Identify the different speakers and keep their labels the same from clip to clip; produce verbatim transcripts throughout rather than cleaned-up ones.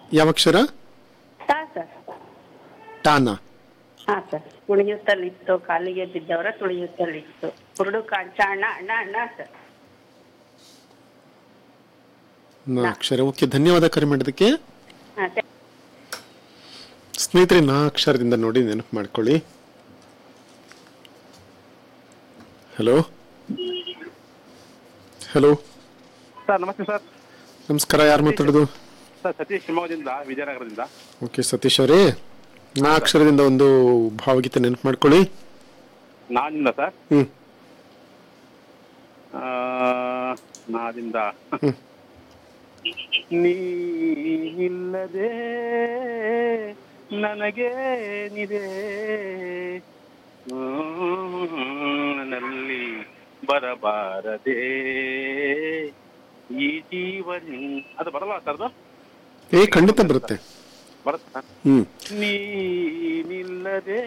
Speaker 1: ಯಾವ ಅಕ್ಷರ?
Speaker 2: ತಾ ಸರ್.
Speaker 1: ಟಾನ.
Speaker 2: ಹಾ ಸರ್. ಕುಣಿಯುತ್ತಲಿತ್ತು ಕಾಲಿಗೆ ಬಿದ್ದವರ ತುಳಿಯುತ್ತಲಿತ್ತು ಕುರುಡು ಕಾಂಚಾಣ ಅಣ್ಣ ಅಣ್ಣ ಸರ್.
Speaker 1: ನಾ ಅಕ್ಷರ. ಓಕೆ, ಧನ್ಯವಾದ ಕರೆ ಮಾಡಿದ್ದಕ್ಕೆ.
Speaker 2: ಹಾ ಸರ್.
Speaker 1: ಸ್ನೇಹಿತರೆ, ನಾ ಅಕ್ಷರದಿಂದ ನೋಡಿ ನೆನಪು ಮಾಡ್ಕೊಳ್ಳಿ. ಹಲೋ ಹಲೋ
Speaker 3: ಸರ್ ನಮಸ್ತೆ ಸರ್.
Speaker 1: ನಮಸ್ಕಾರ. ಯಾರು ಮಾತಾಡೋದು?
Speaker 3: ಸರ್ ಸತೀಶ್, ಶಿವಮೊಗ್ಗದಿಂದ, ವಿಜಯನಗರದಿಂದ.
Speaker 1: ಓಕೆ ಸತೀಶ್ ಅವರೇ, ನಾ ಅಕ್ಷರದಿಂದ ಒಂದು ಭಾವಗೀತೆ ನೆನಪು ಮಾಡ್ಕೊಳ್ಳಿ.
Speaker 3: ನಾದಿಂದ ಸರ್.
Speaker 1: ಹ್ಮ್
Speaker 3: ನಾದಿಂದ ನೀನಿಲ್ಲದೆ ನನಗೇನಿದೆ ನಲ್ಲಿ ಬರಬಾರದೆ ಈ ಜೀವನಿ. ಅದು ಬರಲ್ಲ ಸರ್ದು?
Speaker 1: ಏ ಖಂಡಿತ ಬರುತ್ತೆ.
Speaker 3: ಬರುತ್ತೆ.
Speaker 1: ಹ್ಮ್
Speaker 3: ನೀನಿಲ್ಲದೆ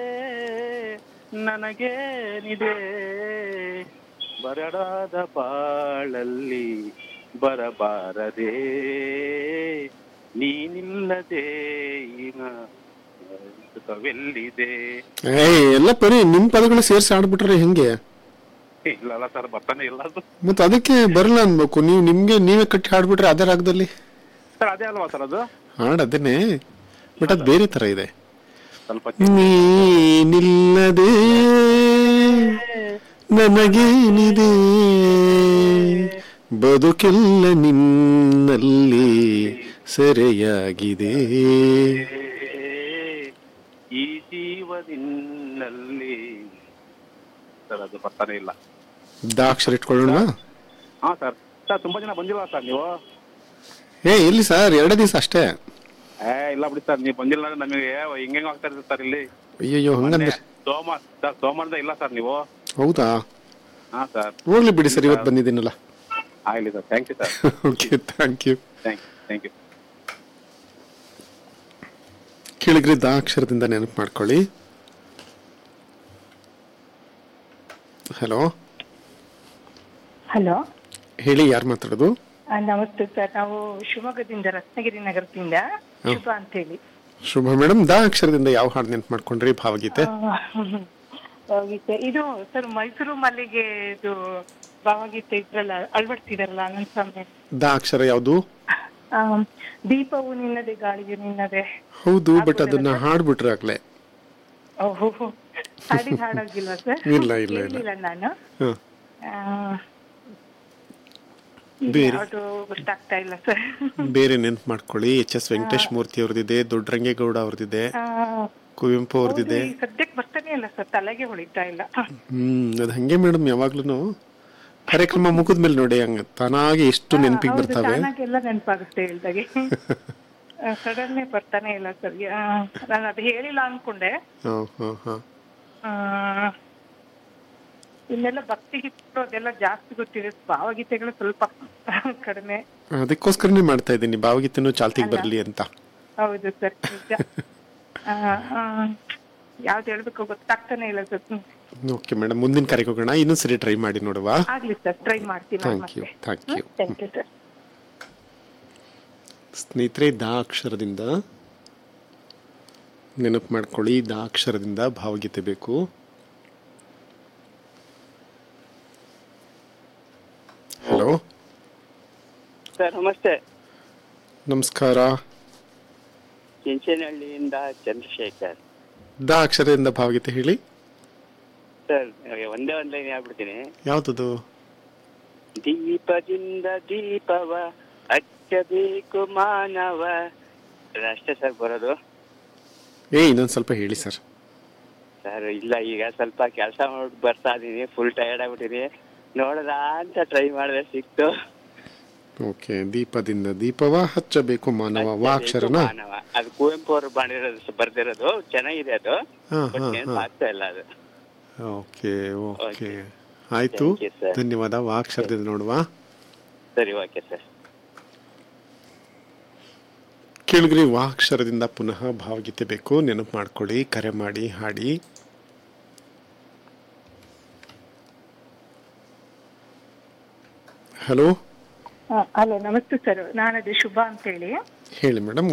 Speaker 3: ನನಗೇನಿದೆ ಬರಡಾದ ಬಾಳಲ್ಲಿ ಬರಬಾರದೆ ನೀನಿಲ್ಲದೆ ಈಗ ಸುಖವೆಲ್ಲಿದೆ.
Speaker 1: ಏ ಎಲ್ಲ ಪರಿ ನಿಮ್ ಪದಗಳು ಸೇರಿಸಿ ಆಡ್ಬಿಟ್ರೆ ಹೆಂಗೆ?
Speaker 3: ಇಲ್ಲ ಸರ್, ಬರ್ತಾನೆ ಇಲ್ಲ ಅದು.
Speaker 1: ಮತ್ತೆ ಅದಕ್ಕೆ ಬರಲ್ಲ ಅನ್ಬೇಕು. ನೀವು ನಿಮ್ಗೆ ನೀವೇ ಕಟ್ಟಿ ಹಾಡ್ಬಿಟ್ರೆ ಅದೇ ರಾಗದಲ್ಲಿ
Speaker 3: ಸರ್ ಅದೇ ಅಲ್ವಾ ಸರ್ ಅದು?
Speaker 1: ಹಾಡ್ ಅದೇನೆ, ಬಟ್ ಅದು ಬೇರೆ ತರ ಇದೆ.
Speaker 3: ಸ್ವಲ್ಪ
Speaker 1: ನೀನಿಲ್ಲದೆ ನನಗೇನಿದೆ ಬದುಕೆಲ್ಲ ನಿನ್ನಲ್ಲಿ ಸೆರೆಯಾಗಿದೆ
Speaker 3: ಈ ಜೀವನಿನ್ನಲ್ಲಿ. ಸರ್ ಅದು ಬರ್ತಾನೆ ಇಲ್ಲ.
Speaker 1: ದಾಕ್ಷರ ಇಟ್ಕೊಳ್ಳೋಣ.
Speaker 3: ಹಾ ಸರ್. ಸರ್ ತುಂಬಾ ಜನ ಬಂದಿಲ್ಲ ಸರ್ ನೀವು?
Speaker 1: ಏ ಇಲ್ಲಿ ಸರ್, ಎರಡೇ ದಿವಸ ಅಷ್ಟೇ.
Speaker 3: ಏ ಇಲ್ಲ ಬಿಡಿ ಸರ್, ನೀವು ಬಂದಿಲ್ಲ ಅಂದ್ರೆ ನಮಗೆ ಹಿಂಗೆ ಆಗ್ತಾ ಇರ್ತದೆ ಸರ್ ಇಲ್ಲಿ.
Speaker 1: ಅಯ್ಯೋ ಹಂಗಂದ್ರೆ
Speaker 3: ಸೋಮವಾರ ಸರ್, ಸೋಮವಾರದ ಇಲ್ಲ ಸರ್ ನೀವು?
Speaker 1: ಹೌದಾ?
Speaker 3: ಹಾ ಸರ್.
Speaker 1: ಹೋಗ್ಲಿ ಬಿಡಿ ಸರ್, ಇವತ್ತು ಬಂದಿದ್ದೀನಲ್ಲ.
Speaker 3: ಆಗಲಿ sir, thank you sir.
Speaker 1: Okay, thank you.
Speaker 3: Thank you thank you.
Speaker 1: ಕೇಳಿದ್ರಿ, ದಾಕ್ಷರದಿಂದ ನೆನಪು ಮಾಡ್ಕೊಳ್ಳಿ. ಹಲೋ
Speaker 2: ಹಲೋ,
Speaker 1: ಹೇಳಿ, ಯಾರು ಮಾತಾಡೋದು?
Speaker 2: ನಮಸ್ತೆ ಸರ್. ನಾವು ಶಿವಮೊಗ್ಗದಿಂದ, ರತ್ನಗಿರಿ ನಗರದಿಂದ ಶುಭ ಅಂತ ಹೇಳಿ.
Speaker 1: ಶುಭ ಮೇಡಮ್, ದಾ ಅಕ್ಷರದಿಂದ ಯಾವ ಹಾಡು ನೆನಪು ಮಾಡ್ಕೊಂಡ್ರಿ ಭಾವಗೀತೆ?
Speaker 2: ಭಾವಗೀತೆ ಇದು ಸರ್ ಮೈಸೂರು ಮಲ್ಲಿಗೆ ಇದು ಭಾವಗೀತೆ ಇದ್ರಲ್ಲ, ಅಳವಡಿಸಿದಾರಲ್ಲ ಆನಂದ್ ಸ್ವಾಮಿ.
Speaker 1: ದಾ ಅಕ್ಷರ ಯಾವುದು?
Speaker 2: ದೀಪವು ನಿನ್ನದೆ ಗಾಳಿಯು ನಿನ್ನದೆ.
Speaker 1: ಹೌದು, ಬಟ್ ಅದನ್ನ ಹಾಡ್ಬಿಟ್ರೆ ಆಗ್ಲೇ.
Speaker 2: ಓಹೋ, ಹಾಡಿದ ಹಾಡಾಗಿಲ್ವಾ ಸರ್?
Speaker 1: ಇಲ್ಲ ಇಲ್ಲ ಇಲ್ಲ
Speaker 2: ನಾನು
Speaker 1: ಬೇರೆ
Speaker 2: ಅದು ಗೊತ್ತಾಗ್ತಾ ಇಲ್ಲ ಸರ್.
Speaker 1: ಬೇರೆ ನೆನಪು ಮಾಡ್ಕೊಳ್ಳಿ. ಎಚ್ ಎಸ್ ವೆಂಕಟೇಶ್ ಮೂರ್ತಿ ಅವ್ರದಿದೆ, ದೊಡ್ಡರಂಗೇಗೌಡ ಅವ್ರದಿದೆ, ಕುವೆಂಪು ಅವ್ರದಿದೆ.
Speaker 2: ಸದ್ಯಕ್ಕೆ ಬರ್ತಾನೆ ಇಲ್ಲ ಸರ್, ತಲೆಗೆ ಹೊಳಿತಾ ಇಲ್ಲ.
Speaker 1: ಹ್ಮ್ ಅದು ಹಂಗೆ ಮೇಡಮ್, ಯಾವಾಗ್ಲೂ ಕಾರ್ಯಕ್ರಮ ಮುಗಿದ ಮೇಲೆ ನೋಡಿ ಹಂಗ ತಾನಾಗಿ ಎಷ್ಟು ನೆನಪಿಗೆ ಬರ್ತವೆ.
Speaker 2: ಎಲ್ಲ ನೆನಪಾಗುತ್ತೆ ಹೇಳ್ದಾಗೆ. ಸಡನ್ನೇ ಬರ್ತಾನೆ ಇಲ್ಲ ಸರ್. ನಾನು ಅದು ಹೇಳಿಲ್ಲ ಅನ್ಕೊಂಡೆ. ಇನ್ನೆಲ್ಲ ಭಕ್ತಿ ಗೀತೆ ಅದೆಲ್ಲ ಜಾಸ್ತಿ ಗೊತ್ತಿದೆ, ಭಾವಗೀತೆಗಳು ಸ್ವಲ್ಪ ಕಡಿಮೆ.
Speaker 1: ಅದಕ್ಕೋಸ್ಕರನೇ ಮಾಡ್ತಾ ಇದ್ದೀನಿ, ಭಾವಗೀತೆನೂ ಚಾಲ್ತಿಗೆ ಬರಲಿ ಅಂತ.
Speaker 2: ಹೌದು ಸರ್, ನಿಜ. ಯಾವ್ದು ಹೇಳ್ಬೇಕು ಗೊತ್ತಾಗ್ತಾನೆ ಇಲ್ಲ ಸರ್.
Speaker 1: ಓಕೆ ಮೇಡಮ್, ಮುಂದಿನ ಕಾರ್ಯಕ್ಕೆ ಹೋಗೋಣ. ಇನ್ನೊಂದು ಸರಿ ಟ್ರೈ ಮಾಡಿ ನೋಡುವ.
Speaker 2: ಆಗ್ಲಿ ಸರ್, ಟ್ರೈ ಮಾಡ್ತೀನಿ.
Speaker 1: Thank you thank you
Speaker 2: thank you sir.
Speaker 1: ಸ್ನೇಹಿತರೆ, ದಾ ಅಕ್ಷರದಿಂದ ನೆನಪು ಮಾಡ್ಕೊಳ್ಳಿ. ದಾ ಅಕ್ಷರದಿಂದ ಭಾವಗೀತೆ ಬೇಕು. ಹಲೋ
Speaker 4: ಸರ್, ನಮಸ್ತೆ.
Speaker 1: ನಮಸ್ಕಾರ.
Speaker 4: ಚಿಂಚನಹಳ್ಳಿಯಿಂದ ಚಂದ್ರಶೇಖರ್.
Speaker 1: ದಾ ಅಕ್ಷರದಿಂದ ಭಾವಗೀತೆ ಹೇಳಿ
Speaker 4: ಸರ್. ಒಂದೇ ಒಂದ್ ಲೈನ್ ಹೇಳ್ಬಿಡ್ತೀನಿ.
Speaker 1: ಯಾವ್ದದು?
Speaker 4: ದೀಪದಿಂದ ದೀಪವ ಹಚ್ಚಬೇಕು ಮಾನವ. ಅಷ್ಟೇ ಸರ್ ಬರೋದು.
Speaker 1: ಏ ಇನ್ನೊಂದು ಸ್ವಲ್ಪ ಹೇಳಿ ಸರ್.
Speaker 4: ಸರ್ ಇಲ್ಲ, ಈಗ ಸ್ವಲ್ಪ ಕೆಲಸ ಮಾಡಿ ಬರ್ತಾ ಇದೀನಿ, ಫುಲ್ ಟಯರ್ಡ್ ಆಗ್ಬಿಟ್ಟಿನಿ. ನೋಡೋದ ಅಂತ ಟ್ರೈ ಮಾಡಿದ್ರೆ ಸಿಕ್ತು.
Speaker 1: ಓಕೆ, ದೀಪದಿಂದ ದೀಪವ ಹಚ್ಚಬೇಕು ಮಾನವ. ವಾ ಅಕ್ಷರನ?
Speaker 4: ಮಾನವ, ಅದು ಕುವೆಂಪು ಅವರು ಮಾಡಿರೋದು, ಬರ್ದಿರೋದು. ಚೆನ್ನಾಗಿದೆ ಅದು, ಆಗ್ತಾ ಇಲ್ಲ ಅದು.
Speaker 1: ಓಕೆ ಓಕೆ, ಆಯ್ತು, ಧನ್ಯವಾದ. ವಾ ಅಕ್ಷರದಿಂದ ನೋಡುವ.
Speaker 4: ಸರಿ, ಓಕೆ ಸರ್.
Speaker 1: ಕೇಳಿದ್ರಿ, ವಾ ಅಕ್ಷರದಿಂದ ಪುನಃ ಭಾವಗೀತೆ ಬೇಕು, ನೆನಪು ಮಾಡ್ಕೊಳ್ಳಿ, ಕರೆ ಮಾಡಿ, ಹಾಡಿ. ಹಲೋ
Speaker 2: ಹಲೋ, ನಮಸ್ತೆ ಸರ್. ನಾನದೇ ಶುಭ ಅಂತ ಹೇಳಿ.
Speaker 1: ಹೇಳಿ ಮೇಡಮ್.